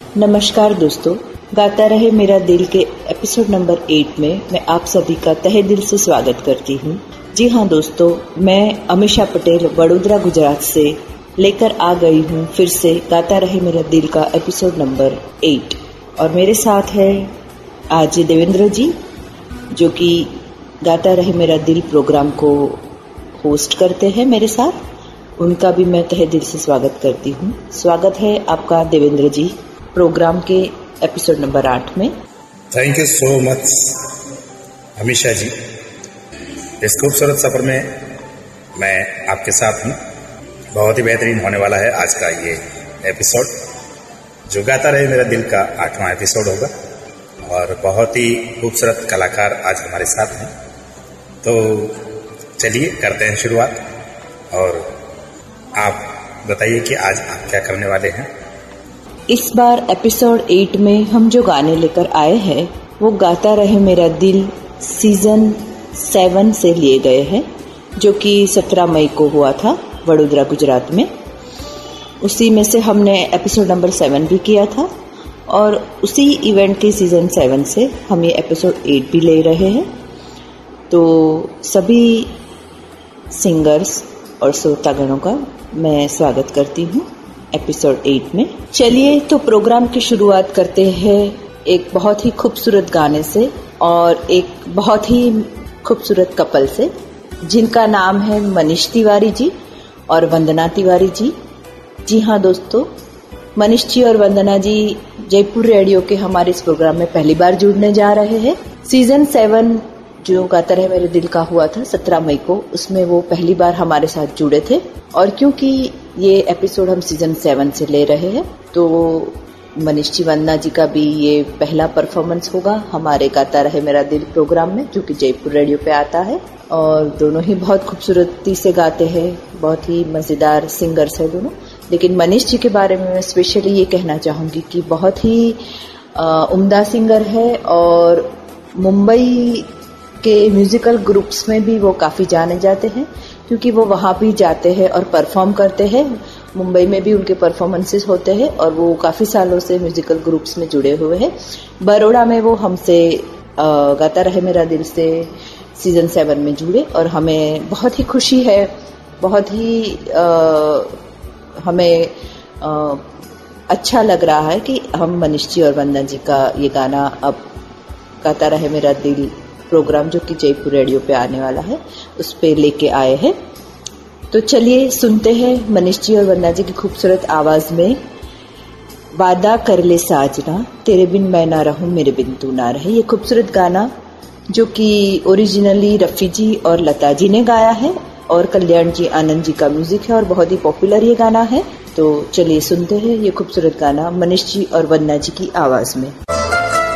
नमस्कार दोस्तों, गाता रहे मेरा दिल के एपिसोड नंबर 8 में मैं आप सभी का तहे दिल से स्वागत करती हूँ। जी हाँ दोस्तों, मैं अमीषा पटेल वडोदरा गुजरात से लेकर आ गई हूँ फिर से गाता रहे मेरा दिल का एपिसोड नंबर 8 और मेरे साथ है आज देवेंद्र जी, जो कि गाता रहे मेरा दिल प्रोग्राम को होस्ट करते हैं मेरे साथ। उनका भी मैं तहे दिल से स्वागत करती हूँ। स्वागत है आपका देवेंद्र जी प्रोग्राम के एपिसोड नंबर 8 में। Thank you so much Amisha जी। इस खूबसूरत सफर में मैं आपके साथ हूँ। बहुत ही बेहतरीन होने वाला है आज का ये एपिसोड, जो गाता रहे मेरा दिल का 8वां एपिसोड होगा और बहुत ही खूबसूरत कलाकार आज हमारे साथ हैं। तो चलिए करते हैं शुरुआत। और आप बताइए कि आज आप क्या करने वाले हैं। इस बार एपिसोड 8 में हम जो गाने लेकर आए हैं वो गाता रहे मेरा दिल सीजन 7 से लिए गए हैं, जो कि 17 मई को हुआ था वडोदरा गुजरात में। उसी में से हमने एपिसोड नंबर 7 भी किया था और उसी इवेंट के सीजन 7 से हम ये एपिसोड 8 भी ले रहे हैं। तो सभी सिंगर्स और श्रोतागणों का मैं स्वागत करती हूँ एपिसोड 8 में। चलिए तो प्रोग्राम की शुरुआत करते हैं एक बहुत ही खूबसूरत गाने से और एक बहुत ही खूबसूरत कपल से, जिनका नाम है मनीष तिवारी जी और वंदना तिवारी जी। जी हाँ दोस्तों, मनीष जी और वंदना जी जयपुर रेडियो के हमारे इस प्रोग्राम में पहली बार जुड़ने जा रहे हैं। सीजन 7 जो गाता रहे मेरे दिल का हुआ था 17 मई को, उसमें वो पहली बार हमारे साथ जुड़े थे। और क्योंकि ये एपिसोड हम सीजन 7 से ले रहे हैं तो मनीष जी वंदना जी का भी ये पहला परफॉर्मेंस होगा हमारे गाता रहे मेरा दिल प्रोग्राम में, जो कि जयपुर रेडियो पे आता है। और दोनों ही बहुत खूबसूरती से गाते हैं, बहुत ही मजेदार सिंगर्स है दोनों। लेकिन मनीष जी के बारे में मैं स्पेशली ये कहना चाहूंगी कि बहुत ही उम्दा सिंगर है और मुंबई के म्यूजिकल ग्रुप्स में भी वो काफी जाने जाते हैं, क्योंकि वो वहां भी जाते हैं और परफॉर्म करते हैं। मुंबई में भी उनके परफॉर्मेंसेस होते हैं और वो काफी सालों से म्यूजिकल ग्रुप्स में जुड़े हुए हैं। बड़ौदा में वो हमसे गाता रहे मेरा दिल से सीजन 7 में जुड़े और हमें बहुत ही खुशी है, बहुत ही हमें अच्छा लग रहा है कि हम मनीष जी और वंदना जी का ये गाना अब गाता रहे मेरा दिल प्रोग्राम, जो कि जयपुर रेडियो पे आने वाला है, उस पे लेके आए हैं। तो चलिए सुनते हैं मनीष जी और वंदना जी की खूबसूरत आवाज में वादा कर ले साजना तेरे बिन मैं ना रहूं मेरे बिन तू ना रहे। ये खूबसूरत गाना जो कि ओरिजिनली रफी जी और लता जी ने गाया है और कल्याण जी आनंद जी का म्यूजिक है और बहुत ही पॉपुलर ये गाना है। तो चलिए सुनते हैं ये खूबसूरत गाना मनीष जी और वंदना जी की आवाज में।